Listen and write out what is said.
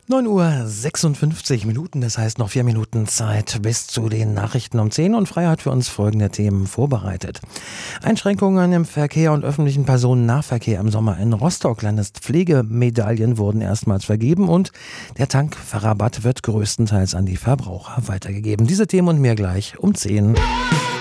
9:56 Uhr, das heißt noch 4 Minuten Zeit bis zu den Nachrichten um 10 und Frei hat für uns folgende Themen vorbereitet. Einschränkungen im Verkehr und öffentlichen Personennahverkehr im Sommer in Rostock. Landespflegemedaillen wurden erstmals vergeben und der Tankrabatt wird größtenteils an die Verbraucher weitergegeben. Diese Themen und mehr gleich um 10.